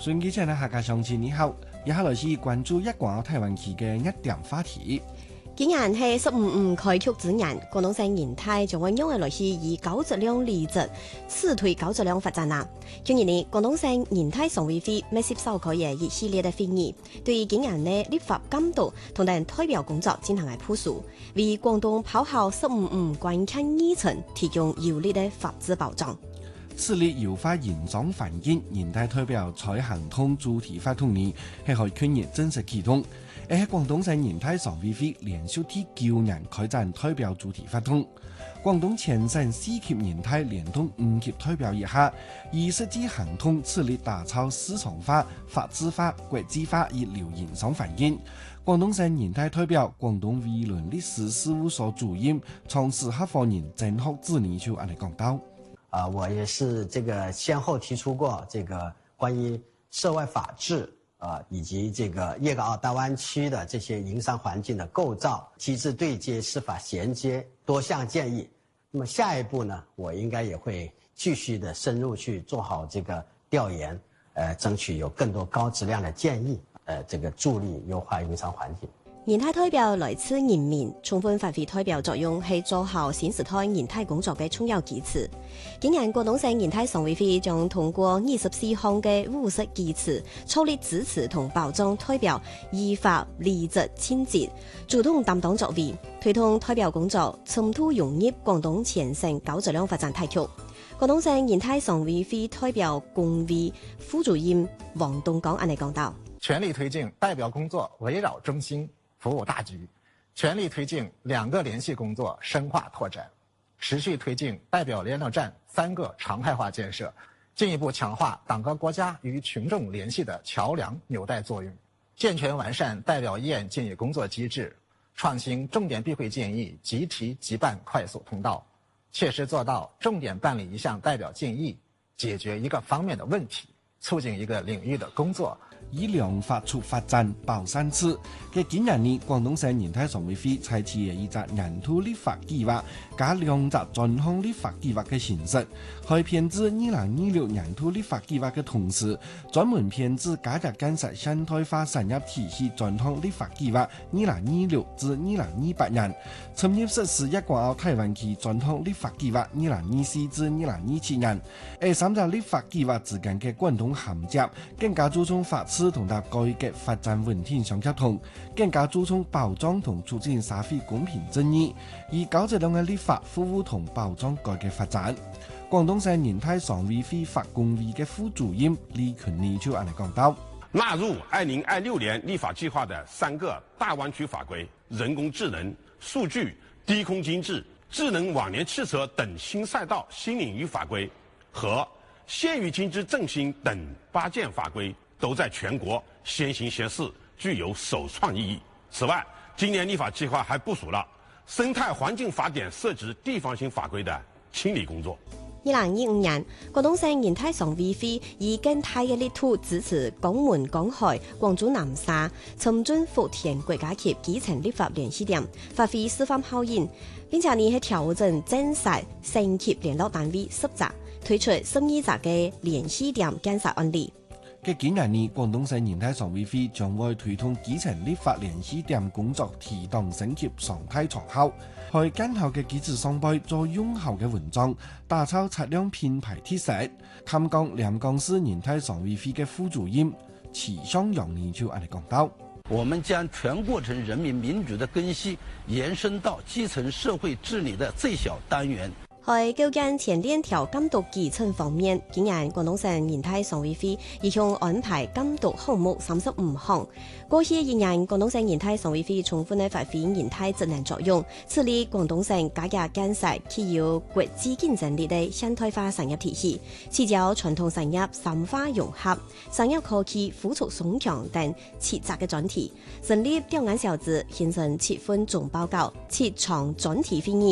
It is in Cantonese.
孫記者呢，下個星期你好，以下來是關注一廣台灣區嘅一點話題。 今年係15開局之年，廣東省人大將會用嘅來是以高質量履職，此推高質量發展啊！去年呢，廣東省人大常委會密切召開嘅一系列嘅會議，對今年嘅立法監督同埋代表工作進行嘅部署，為廣東跑好15關鍵議程提供有力嘅法治保障。 致力優化營商環境，人大代表在行通主題發通議係喺去年正式啟動。喺廣東省人大常委會連續第9年開展代表主題發通，廣東全省4級人大連同5級代表以下，以實際行通致力打造市場化、法治化、國際化一流營商環境。廣東省人大代表、廣東維倫律師事務所主任、創始合夥人鄭學智呢就按嚟講到。 我也是這個先後提出過這個關於涉外法治以及這個粵港澳大灣區的這些營商環境的構造、機制對接、司法銜接多項建議。那麼下一步呢，我應該也會繼續的深入去做好這個調研，爭取有更多高質量的建議，這個助力優化營商環境。 人大代表來自人民，充分發揮代表作用係做好新時代人大工作嘅重要基礎。今年廣東省人大常委會將通過24項嘅務實議詞，措力支持同保障代表依法履職盡責，主動擔當作為，推動代表工作深度融入廣東全省高質量發展大局。廣東省人大常委會代表工會副主任王東剛按嚟講道： 全力推進代表工作圍繞中心，服務大局，全力推進2個聯繫工作深化拓展，持續推進代表聯絡站3個常態化建設，進一步強化黨和國家與群眾聯繫的橋樑紐帶作用，健全完善代表意見建議工作機制，創新重點避諱建議即提即辦快速通道，切實做到重點辦理一項代表建議，解決一個方面的問題，促進一個領域的工作。 以良法促發展保三次嘅今年呢，廣東省人大常委會採取嘅一隻年度立法計劃加2隻專項立法計劃嘅形式，喺編制2026年度立法計劃嘅同時，專門編制加入建設現代化產業體系專項立法計劃2026至2028年，參與實施一廣澳台灣區專項立法計劃2024至2027年。3隻立法計劃之間嘅貫通銜接，更加注重法治同埋改革發展穩定相協同，更加注重保障同促進社會公平正義，以高質量嘅立法服務同保障改革發展。廣東省人大常委會法工委嘅副主任李群利就按嚟講到： 納入2026年立法計劃的3個大灣區法規，人工智能、數據、低空經濟、智能網聯汽車等新賽道新領域法規和縣域經濟振興等8件法規，都在全國先行先試，具有首創意義。此外，今年立法計劃還部署了生態環境法典涉及地方性法規的清理工作。 2025年，廣東省人大常委會以更大嘅力度支持江門、江海、廣州南沙、深圳福田國家級基層立法聯繫點，發揮示範效應，並且呢係調整正式省級聯絡單位10隻，推出12隻嘅聯繫點建設案例。 嘅今年呢，廣東省人大常委會將會推動基層立法聯繫點工作提檔升級常態場效，喺更好嘅機制上背做有效嘅文章，打造質量品牌特色。湛江廉江市人大常委會嘅副主任齊湘陽呢就按嚟講到： 我們將全過程人民民主的根系延伸到基層社會治理的最小單元。 喺構建前鏈條監督基層方面，今年廣東省人大常委會已向安排監督項目35項。過去1年，廣東省人大常委會充分地發揮人大職能作用，致力廣東省加強建設具有國際競爭力的現代化產業體系，聚焦傳統產業深化融合、產業科技輔助雙強等7責嘅專題，成立調研小組，形成7份總報告、7場專題會議。